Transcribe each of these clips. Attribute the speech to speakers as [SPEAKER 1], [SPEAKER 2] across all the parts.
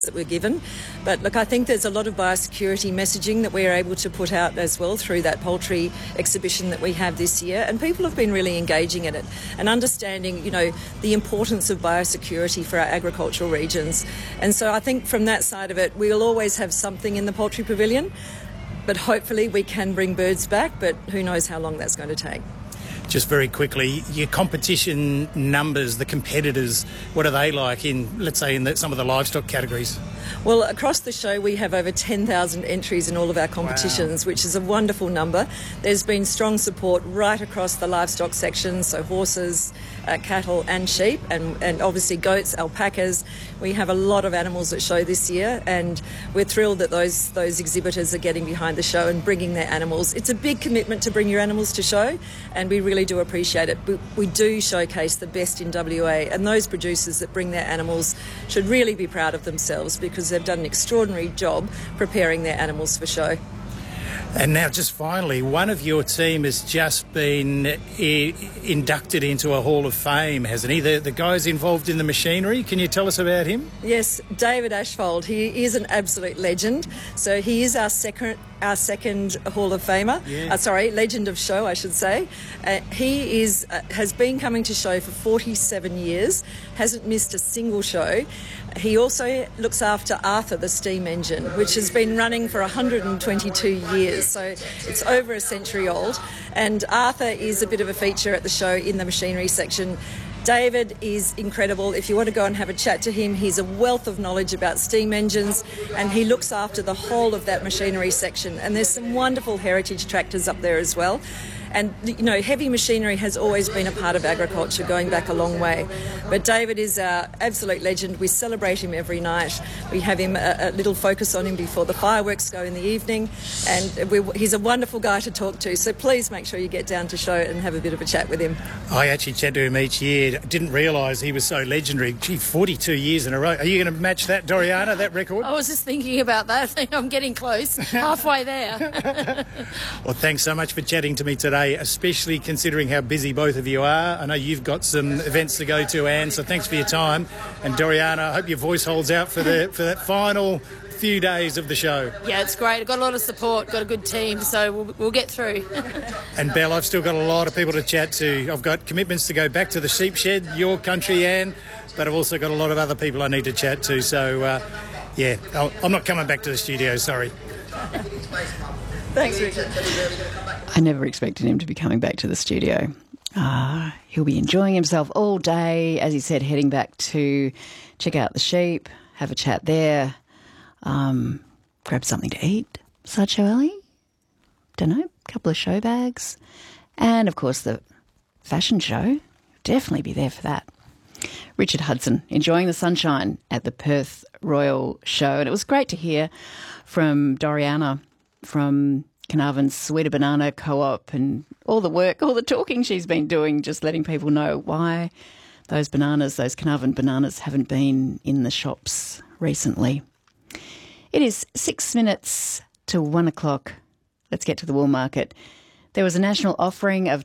[SPEAKER 1] that we're given. But look, I think there's a lot of biosecurity messaging that we're able to put out as well through that poultry exhibition that we have this year, and people have been really engaging in it and understanding, the importance of biosecurity for our agricultural regions. And so I think from that side of it, we'll always have something in the poultry pavilion, but hopefully we can bring birds back, but who knows how long that's going to take.
[SPEAKER 2] Just very quickly, your competition numbers, the competitors, what are they like in, let's say, in some of the livestock categories?
[SPEAKER 1] Well, across the show we have over 10,000 entries in all of our competitions, which is a wonderful number. There's been strong support right across the livestock section, so horses, cattle and sheep, and obviously goats, alpacas. We have a lot of animals at show this year, and we're thrilled that those exhibitors are getting behind the show and bringing their animals. It's a big commitment to bring your animals to show, and we really do appreciate it. We do showcase the best in WA, and those producers that bring their animals should really be proud of themselves because they've done an extraordinary job preparing their animals for show.
[SPEAKER 2] And now, just finally, one of your team has just been inducted into a Hall of Fame, hasn't he? The guy's involved in the machinery. Can you tell us about him?
[SPEAKER 1] Yes, David Ashfold. He is an absolute legend. So he is our second Hall of Famer. Yeah. Legend of show, I should say. He has been coming to show for 47 years, hasn't missed a single show. He also looks after Arthur, the steam engine, which has been running for 122 years, so it's over a century old. And Arthur is a bit of a feature at the show in the machinery section. David is incredible. If you want to go and have a chat to him, he's a wealth of knowledge about steam engines, and he looks after the whole of that machinery section. And there's some wonderful heritage tractors up there as well. And, heavy machinery has always been a part of agriculture, going back a long way. But David is our absolute legend. We celebrate him every night. We have him a little focus on him before the fireworks go in the evening. And he's a wonderful guy to talk to. So please make sure you get down to show and have a bit of a chat with him.
[SPEAKER 2] I actually chat to him each year. Didn't realise he was so legendary. 42 years in a row. Are you going to match that, Doriana, that record?
[SPEAKER 3] I was just thinking about that. I'm getting close. Halfway there.
[SPEAKER 2] Well, thanks so much for chatting to me today, especially considering how busy both of you are. I know you've got some events to go to, Anne, so thanks for your time. And Doriana, I hope your voice holds out for that final few days of the show.
[SPEAKER 3] Yeah, it's great. I've got a lot of support, got a good team, so we'll get through.
[SPEAKER 2] And Belle, I've still got a lot of people to chat to. I've got commitments to go back to the sheep shed, your country, Anne, but I've also got a lot of other people I need to chat to. So, I'm not coming back to the studio, sorry.
[SPEAKER 1] Thanks, Richard.
[SPEAKER 4] I never expected him to be coming back to the studio. He'll be enjoying himself all day, as he said, heading back to check out the sheep, have a chat there, grab something to eat, Sideshow Alley, don't know, a couple of show bags, and, of course, the fashion show. Definitely be there for that. Richard Hudson enjoying the sunshine at the Perth Royal Show, and it was great to hear from Doriana from Carnarvon's Sweeter Banana Co-op and all the work, all the talking she's been doing, just letting people know why those Carnarvon bananas haven't been in the shops recently. It is 6 minutes to 1 o'clock. Let's get to the wool market. There was a national offering of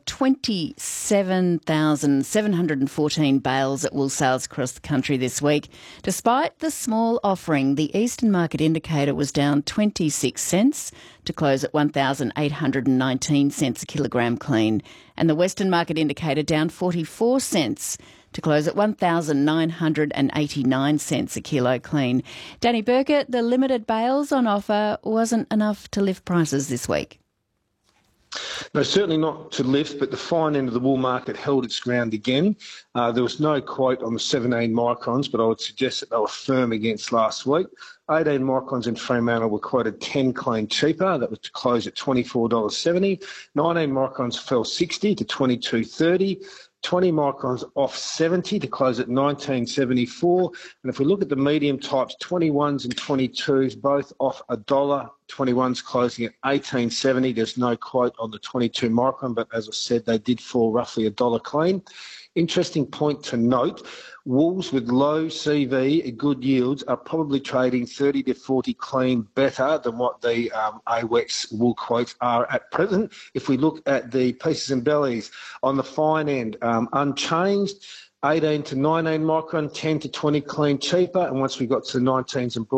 [SPEAKER 4] 27,714 bales at wool sales across the country this week. Despite the small offering, the Eastern Market Indicator was down 26 cents to close at 1,819 cents a kilogram clean, and the Western Market Indicator down 44 cents to close at 1,989 cents a kilo clean. Danny Burkett, the limited bales on offer wasn't enough to lift prices this week.
[SPEAKER 5] No, certainly not to lift, but the fine end of the wool market held its ground again. There was no quote on the 17 microns, but I would suggest that they were firm against last week. 18 microns in Fremantle were quoted 10 clean cheaper. That was to close at $24.70. 19 microns fell 60 to $22.30. 20 microns off 70 to close at $19.74. And if we look at the medium types, 21s and 22s, both off $1. 21s closing at $18.70. There's no quote on the 22 micron, but as I said, they did fall roughly $1 clean. Interesting point to note, wools with low CV and good yields are probably trading 30 to 40 clean better than what the AWEX wool quotes are at present. If we look at the pieces and bellies on the fine end, unchanged. 18 to 19 micron, 10 to 20 clean cheaper, and once we got to the 19s and